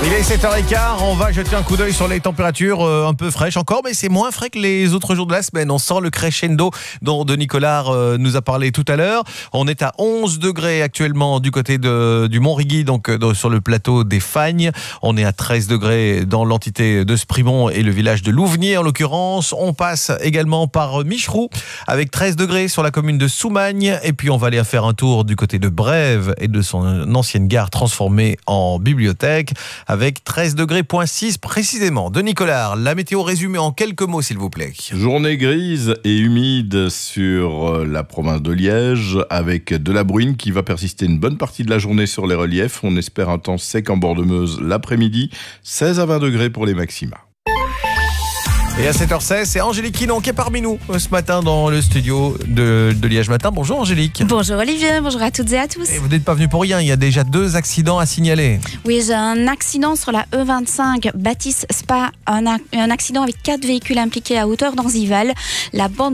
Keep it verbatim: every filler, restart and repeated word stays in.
Il est sept heures quinze, on va jeter un coup d'œil sur les températures euh, un peu fraîches encore, mais c'est moins frais que les autres jours de la semaine. On sent le crescendo dont Denis Collard euh, nous a parlé tout à l'heure. On est à onze degrés actuellement du côté de, du Mont-Rigui, donc euh, sur le plateau des Fagnes. On est à treize degrés dans l'entité de Sprimont et le village de Louvenier en l'occurrence. On passe également par Micheroux avec treize degrés sur la commune de Soumagne. Et puis on va aller faire un tour du côté de Brève et de son ancienne gare transformée en bibliothèque, avec treize degrés point six précisément. Denis Collard, la météo résumée en quelques mots s'il vous plaît. Journée grise et humide sur la province de Liège, avec de la bruine qui va persister une bonne partie de la journée sur les reliefs. On espère un temps sec en bord de Meuse l'après-midi, seize à vingt degrés pour les maxima. Et à sept heures seize, c'est Angélique Quinon qui est parmi nous ce matin dans le studio de, de Liège Matin. Bonjour Angélique. Bonjour Olivier, bonjour à toutes et à tous. Et vous n'êtes pas venu pour rien, il y a déjà deux accidents à signaler. Oui, j'ai un accident sur la E vingt-cinq, Baptiste Spa, un, a- un accident avec quatre véhicules impliqués à hauteur d'Anzival. La bande